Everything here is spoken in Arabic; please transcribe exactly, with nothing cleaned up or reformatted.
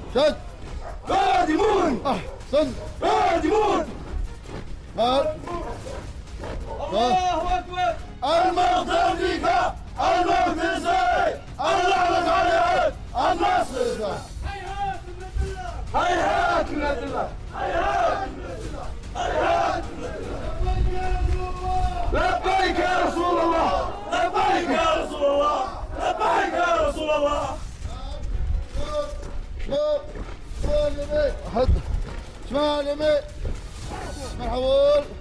شد قادمون أحسن قادمون مال الله أكبر المغفر فيك المغفر سيء اللعنة عليك النصر هيهات من الله هيهات من الله هيهات من الله هيهات من الله لبيك يا رسول الله لبيك يا رسول الله لبيك يا رسول الله شمال يمين أحد شمال يمين مرحبا